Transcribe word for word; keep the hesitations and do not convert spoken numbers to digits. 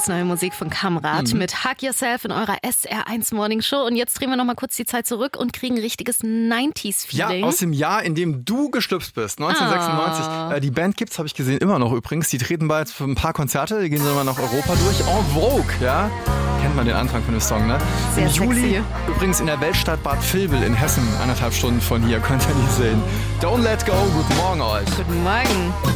brandneue Musik von Kamrat mhm. mit Hug Yourself in eurer S R eins Morning Show. Und jetzt drehen wir nochmal kurz die Zeit zurück und kriegen ein richtiges neunziger-Feeling. Ja, aus dem Jahr, in dem du geschlüpft bist, neunzehnhundertsechsundneunzig. Ah. Äh, die Band gibt's, habe ich gesehen, immer noch übrigens. Die treten bald für ein paar Konzerte, die gehen sogar nach Europa durch. En Vogue, ja. Kennt man den Anfang von dem Song, ne? Sehr Im Juli sexy. übrigens in der Weltstadt Bad Vilbel in Hessen, anderthalb Stunden von hier, könnt ihr die sehen. Don't let go, guten Morgen euch. Guten Morgen.